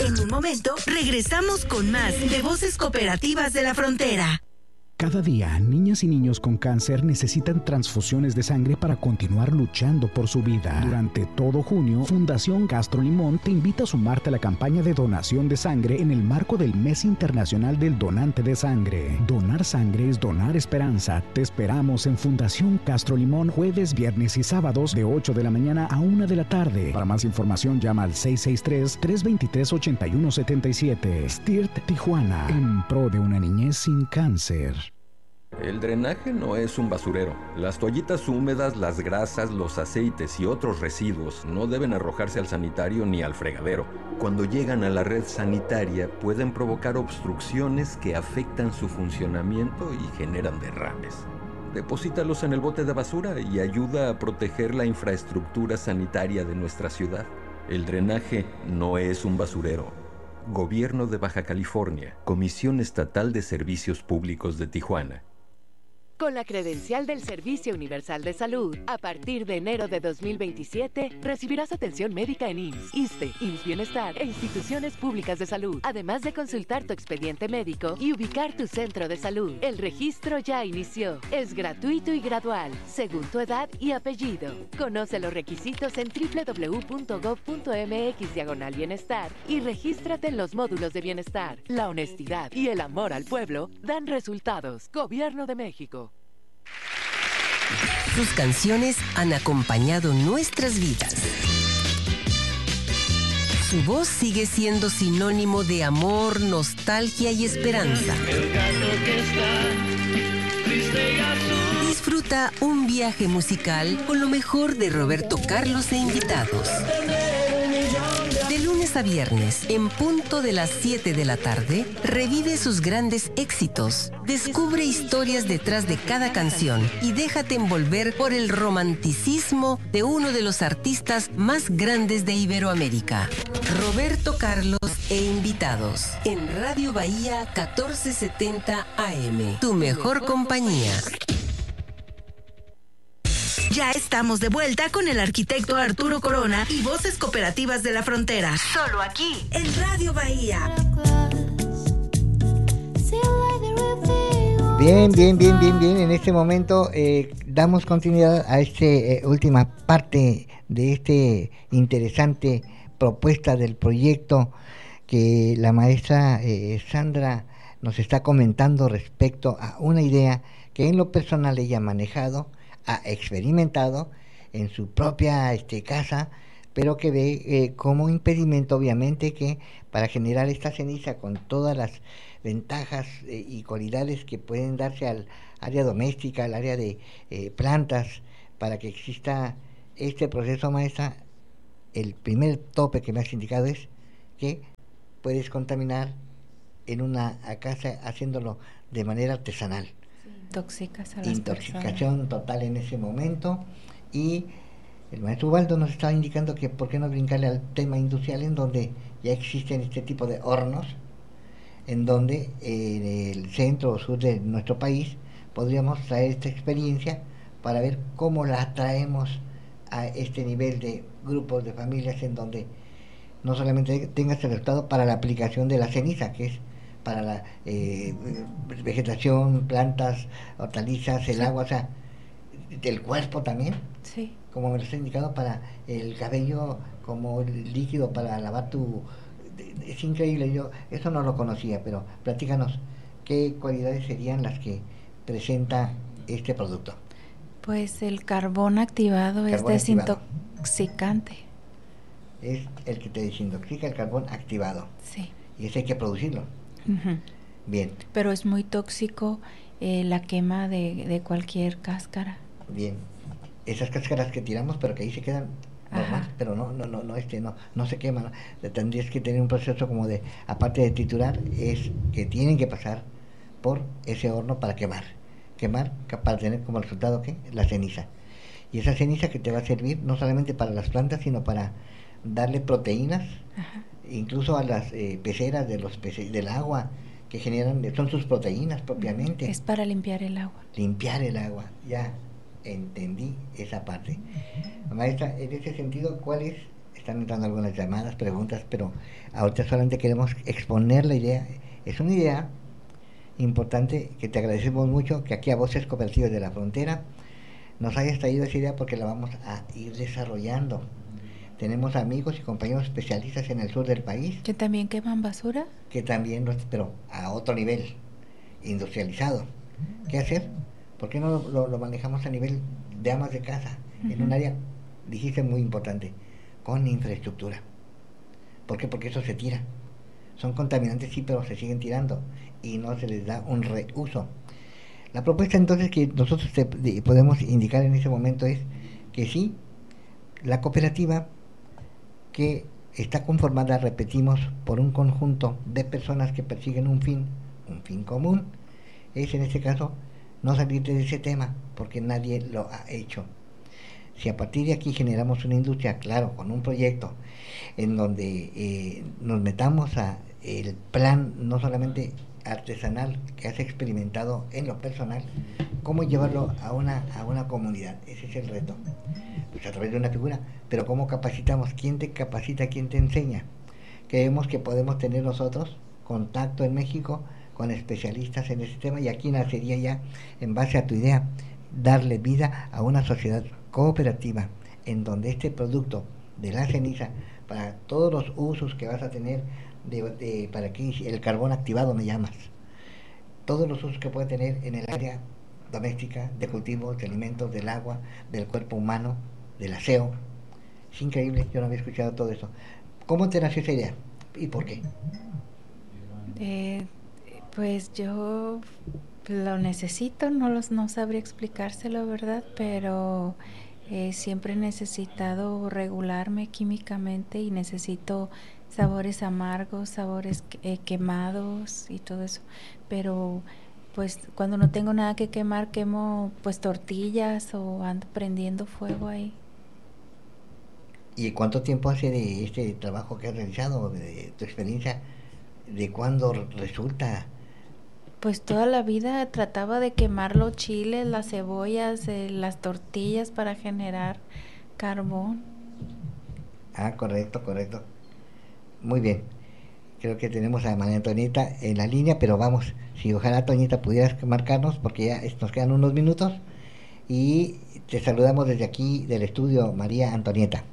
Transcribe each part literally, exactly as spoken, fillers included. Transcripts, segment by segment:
En un momento, regresamos con más de Voces Cooperativas de la Frontera. Cada día, niñas y niños con cáncer necesitan transfusiones de sangre para continuar luchando por su vida. Durante todo junio, Fundación Castro Limón te invita a sumarte a la campaña de donación de sangre en el marco del Mes Internacional del Donante de Sangre. Donar sangre es donar esperanza. Te esperamos en Fundación Castro Limón jueves, viernes y sábados de ocho de la mañana a una de la tarde. Para más información, llama al seis seis tres, tres dos tres, ocho uno siete siete. S T I R T Tijuana, en pro de una niñez sin cáncer. El drenaje no es un basurero. Las toallitas húmedas, las grasas, los aceites y otros residuos no deben arrojarse al sanitario ni al fregadero. Cuando llegan a la red sanitaria pueden provocar obstrucciones que afectan su funcionamiento y generan derrames. Deposítalos en el bote de basura y ayuda a proteger la infraestructura sanitaria de nuestra ciudad. El drenaje no es un basurero. Gobierno de Baja California, Comisión Estatal de Servicios Públicos de Tijuana. Con la credencial del Servicio Universal de Salud, a partir de enero de dos mil veintisiete, recibirás atención médica en I M S S, ISSSTE, I M S S Bienestar e instituciones públicas de salud, además de consultar tu expediente médico y ubicar tu centro de salud. El registro ya inició. Es gratuito y gradual, según tu edad y apellido. Conoce los requisitos en doble u doble u doble u punto gov punto m x diagonal bienestar y regístrate en los módulos de bienestar. La honestidad y el amor al pueblo dan resultados. Gobierno de México. Sus canciones han acompañado nuestras vidas. Su voz sigue siendo sinónimo de amor, nostalgia y esperanza. Disfruta un viaje musical con lo mejor de Roberto Carlos e invitados. De lunes a viernes, en punto de las siete de la tarde, revive sus grandes éxitos, descubre historias detrás de cada canción y déjate envolver por el romanticismo de uno de los artistas más grandes de Iberoamérica. Roberto Carlos e invitados, en Radio Bahía catorce setenta A M, tu mejor compañía. Ya estamos de vuelta con el arquitecto Arturo Corona y Voces Cooperativas de la Frontera. Solo aquí, en Radio Bahía. Bien, bien, bien, bien, bien. En este momento eh, damos continuidad a esta eh, última parte de este interesante propuesta del proyecto que la maestra eh, Sandra nos está comentando respecto a una idea que en lo personal ella ha manejado, ha experimentado en su propia este, casa, pero que ve eh, como impedimento obviamente que para generar esta ceniza con todas las ventajas eh, y cualidades que pueden darse al área doméstica, al área de eh, plantas, para que exista este proceso, maestra, el primer tope que me has indicado es que puedes contaminar en una casa haciéndolo de manera artesanal. Intoxicas a las Intoxicación personas. total en ese momento. Y el maestro Ubaldo nos estaba indicando que por qué no brincarle al tema industrial, en donde ya existen este tipo de hornos, en donde eh, en el centro o sur de nuestro país podríamos traer esta experiencia para ver cómo la traemos a este nivel de grupos de familias, en donde no solamente tenga este resultado para la aplicación de la ceniza, que es para la eh, vegetación, plantas, hortalizas, el sí. agua, o sea, del cuerpo también, sí. como me lo está indicado, para el cabello, como el líquido para lavar tu... Es increíble, yo eso no lo conocía, pero platícanos, ¿qué cualidades serían las que presenta este producto? Pues el carbón activado Carbón es activado. desintoxicante. Es el que te desintoxica, el carbón activado. Sí. Y ese hay que producirlo. Uh-huh. Bien. Pero es muy tóxico eh, la quema de, de cualquier cáscara. Bien. Esas cáscaras que tiramos, pero que ahí se quedan normal, Ajá. pero no, no, no, no, este, no, no se queman. ¿No? Tendrías que tener un proceso como de, aparte de triturar, es que tienen que pasar por ese horno para quemar. Quemar para tener como resultado, ¿qué? La ceniza. Y esa ceniza que te va a servir no solamente para las plantas, sino para darle proteínas. Ajá. Incluso a las eh, peceras de los peces, del agua, que generan, son sus proteínas propiamente. Es para limpiar el agua. Limpiar el agua, ya entendí esa parte. Maestra, en ese sentido, ¿cuál es están entrando algunas llamadas, preguntas, pero ahorita solamente queremos exponer la idea. Es una idea importante que te agradecemos mucho, que aquí a Voces Cooperativas de la Frontera nos hayas traído esa idea, porque la vamos a ir desarrollando. Tenemos amigos y compañeros especialistas en el sur del país. ¿Que también queman basura? Que también, pero a otro nivel, industrializado. ¿Qué hacer? ¿Por qué no lo, lo, lo manejamos a nivel de amas de casa? Uh-huh. En un área, dijiste, muy importante, con infraestructura. ¿Por qué? Porque eso se tira. Son contaminantes, sí, pero se siguen tirando y no se les da un reuso. La propuesta entonces que nosotros te, de, podemos indicar en ese momento es que sí, la cooperativa, que está conformada, repetimos, por un conjunto de personas que persiguen un fin, un fin común, es en este caso no salir de ese tema, porque nadie lo ha hecho. Si a partir de aquí generamos una industria, claro, con un proyecto en donde eh, nos metamos a el plan no solamente artesanal que has experimentado en lo personal, cómo llevarlo a una a una comunidad, ese es el reto, pues a través de una figura. Pero cómo capacitamos, quién te capacita, quién te enseña. Creemos que podemos tener nosotros contacto en México con especialistas en ese tema, y aquí nacería ya, en base a tu idea, darle vida a una sociedad cooperativa en donde este producto de la ceniza, para todos los usos que vas a tener, de, de, para que el carbón activado me llamas, todos los usos que puede tener en el área doméstica, de cultivos, de alimentos, del agua, del cuerpo humano, del aseo. Es increíble, yo no había escuchado todo eso. ¿Cómo te nació esa idea y por qué? Eh, pues yo lo necesito, no los no sabría explicárselo, ¿verdad? Pero eh, siempre he necesitado regularme químicamente y necesito sabores amargos, sabores eh, quemados y todo eso. Pero pues cuando no tengo nada que quemar, quemo pues tortillas o ando prendiendo fuego ahí. ¿Y cuánto tiempo hace de este trabajo que has realizado, de tu experiencia, de cuándo resulta? Pues toda la vida trataba de quemar los chiles, las cebollas, eh, las tortillas para generar carbón. Ah, correcto, correcto. Muy bien. Creo que tenemos a María Antonieta en la línea, pero vamos, si ojalá, Toñita, pudieras marcarnos, porque ya nos quedan unos minutos, y te saludamos desde aquí del estudio, María Antonieta.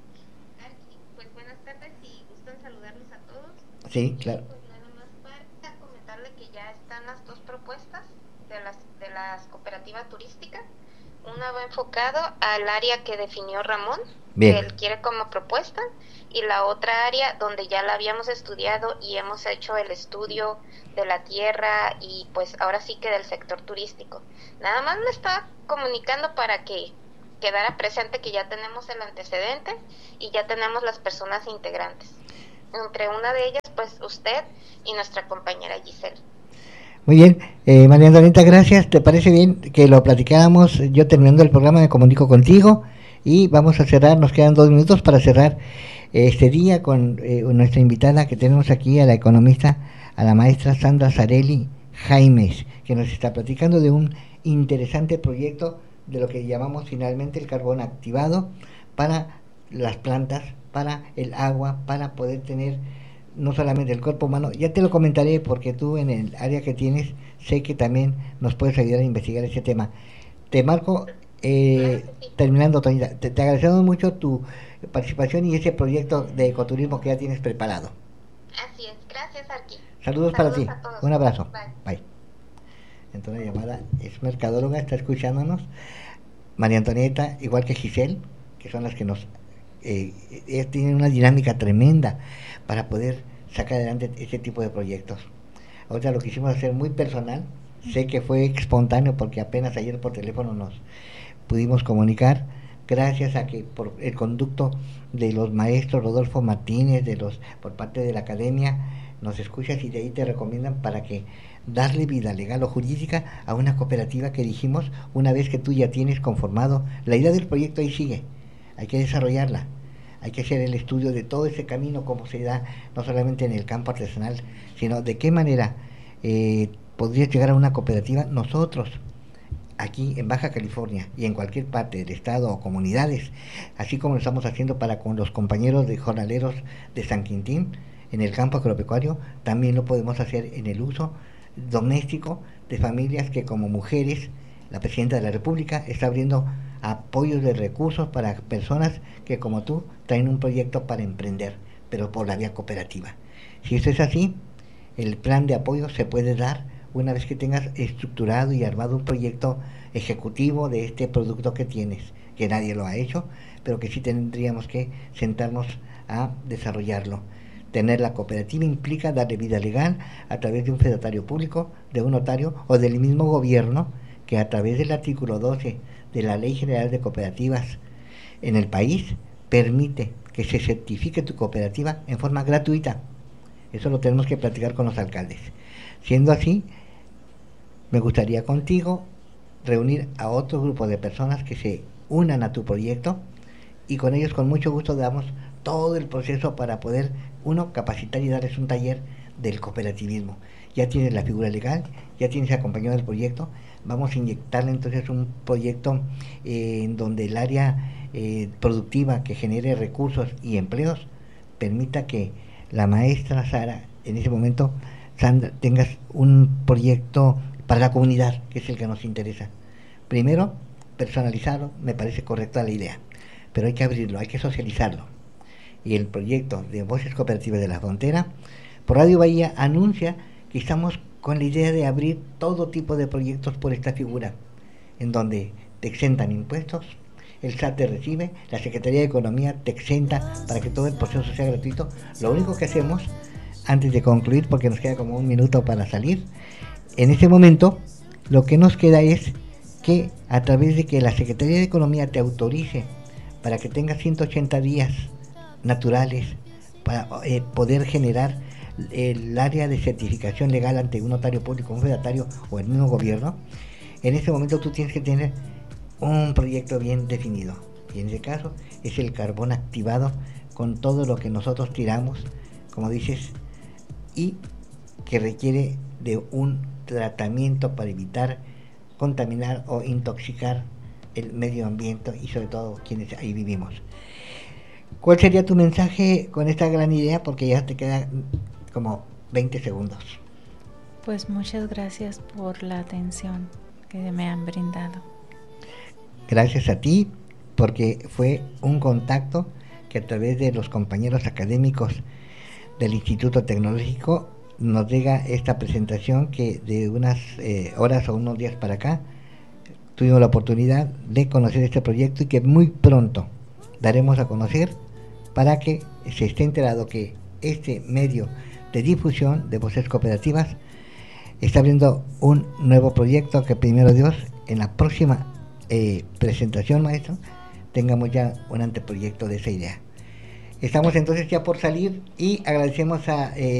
Sí, claro. Pues nada más para comentarle que ya están las dos propuestas de las de las cooperativas turísticas. Una va enfocado al área que definió Ramón, Bien. que él quiere como propuesta, y la otra área donde ya la habíamos estudiado y hemos hecho el estudio de la tierra y pues ahora sí que del sector turístico. Nada más me estaba comunicando para que quedara presente que ya tenemos el antecedente y ya tenemos las personas integrantes. Entre una de ellas, pues usted y nuestra compañera Giselle. Muy bien, eh, María Antonieta, gracias. ¿Te parece bien que lo platicáramos? Yo terminando el programa me comunico contigo y vamos a cerrar, nos quedan dos minutos para cerrar este día con eh, nuestra invitada que tenemos aquí, a la economista, a la maestra Sandra Sarelli Jaimes, que nos está platicando de un interesante proyecto de lo que llamamos finalmente el carbón activado para las plantas, para el agua, para poder tener no solamente el cuerpo humano. Ya te lo comentaré porque tú en el área que tienes sé que también nos puedes ayudar a investigar ese tema. Te marco, eh, claro, sí. terminando, Toñita, te, te agradecemos mucho tu participación y ese proyecto de ecoturismo que ya tienes preparado. Así es, gracias Arqui. Saludos, Saludos para ti, un abrazo. Bye. Bye. Entonces la llamada es mercadóloga, está escuchándonos. María Antonieta, igual que Giselle, que son las que nos Eh, eh, tienen una dinámica tremenda para poder sacar adelante este tipo de proyectos. Ahora lo quisimos hacer muy personal, sé que fue espontáneo porque apenas ayer por teléfono nos pudimos comunicar, gracias a que por el conducto de los maestros Rodolfo Martínez, de los por parte de la academia, nos escuchas y de ahí te recomiendan para que darle vida legal o jurídica a una cooperativa que dijimos, una vez que tú ya tienes conformado, la idea del proyecto ahí sigue. Hay que desarrollarla, hay que hacer el estudio de todo ese camino, cómo se da, no solamente en el campo artesanal, sino de qué manera eh, podrías llegar a una cooperativa nosotros, aquí en Baja California y en cualquier parte del estado o comunidades, así como lo estamos haciendo para con los compañeros de jornaleros de San Quintín en el campo agropecuario, también lo podemos hacer en el uso doméstico de familias que como mujeres, la Presidenta de la República está abriendo apoyos de recursos para personas que como tú traen un proyecto para emprender, pero por la vía cooperativa. Si esto es así, el plan de apoyo se puede dar una vez que tengas estructurado y armado un proyecto ejecutivo de este producto que tienes, que nadie lo ha hecho, pero que sí tendríamos que sentarnos a desarrollarlo. Tener la cooperativa implica darle vida legal a través de un fedatario público, de un notario o del mismo gobierno, que a través del artículo doce de la Ley General de Cooperativas en el país permite que se certifique tu cooperativa en forma gratuita. Eso lo tenemos que platicar con los alcaldes. Siendo así, me gustaría contigo reunir a otro grupo de personas que se unan a tu proyecto y con ellos con mucho gusto damos todo el proceso para poder, uno, capacitar y darles un taller del cooperativismo. Ya tienes la figura legal, ya tienes acompañado el proyecto, vamos a inyectarle entonces un proyecto eh, en donde el área eh, productiva que genere recursos y empleos permita que la maestra Sara, en ese momento, Sandra, tengas un proyecto para la comunidad, que es el que nos interesa. Primero, personalizarlo, me parece correcta la idea, pero hay que abrirlo, hay que socializarlo. Y el proyecto de Voces Cooperativas de la Frontera, por Radio Bahía, anuncia que estamos con la idea de abrir todo tipo de proyectos por esta figura, en donde te exentan impuestos, el S A T te recibe, la Secretaría de Economía te exenta para que todo el proceso sea gratuito. Lo único que hacemos, antes de concluir, porque nos queda como un minuto para salir, en este momento lo que nos queda es que a través de que la Secretaría de Economía te autorice para que tengas ciento ochenta días naturales para eh, poder generar el área de certificación legal ante un notario público, un fedatario o el mismo gobierno, en este momento tú tienes que tener un proyecto bien definido, y en ese caso es el carbón activado con todo lo que nosotros tiramos, como dices, y que requiere de un tratamiento para evitar contaminar o intoxicar el medio ambiente y sobre todo quienes ahí vivimos. ¿Cuál sería tu mensaje con esta gran idea? Porque ya te quedan como veinte segundos. Pues muchas gracias por la atención que me han brindado. Gracias a ti, porque fue un contacto que a través de los compañeros académicos del Instituto Tecnológico nos llega esta presentación que de unas eh, horas o unos días para acá tuvimos la oportunidad de conocer este proyecto y que muy pronto daremos a conocer para que se esté enterado que este medio de difusión de Voces Cooperativas está abriendo un nuevo proyecto que primero Dios en la próxima eh, presentación, maestro, tengamos ya un anteproyecto de esa idea. Estamos entonces ya por salir y agradecemos a eh,